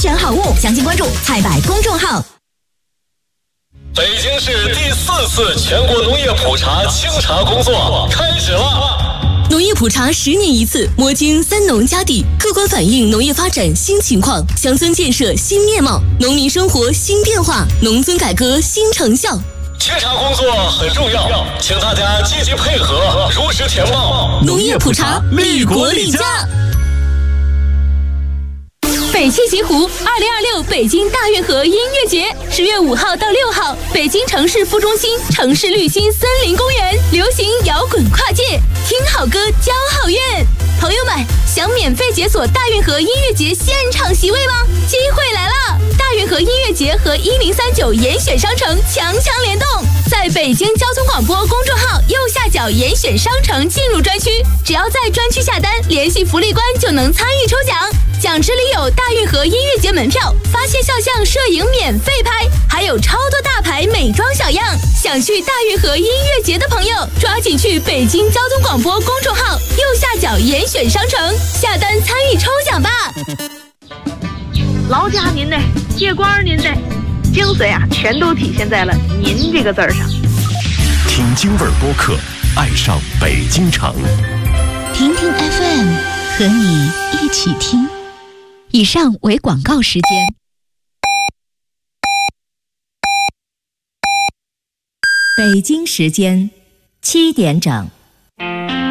选好物，详情关注菜百公众号。 北京市第4次全国农业普查清查工作开始了。 农业普查10年一次，摸清三农家地，客观反映农业发展新情况，乡村建设新面貌，农民生活新变化，农村改革新成效。 清查工作很重要，请大家积极配合，如实填报。 农业普查，利国利家。 北七西湖2026北京大运河音乐节10月5号到6号，北京城市副中心城市绿心森林公园，流行摇滚跨界，听好歌交好运。朋友们，想免费解锁大运河音乐节现场席位吗？机会来了！大运河音乐节和1039严选商城强联动，在北京交通广播公众号右下角严选商城进入专区，只要在专区下单，联系福利官就能参与抽奖。奖池里有大运河音乐节门票、发现肖像摄影免费拍，还有超多大牌美妆小样。想去大运河音乐节的朋友，抓紧去北京交通广播公众号右下角严选商城下单参与抽奖吧。 劳驾您的，借光您的，精髓啊，全都体现在了“您”这个字上。 听京味儿播客，爱上北京城。 听听 FM， 和你一起听。以上为广告时间。 北京时间7点整。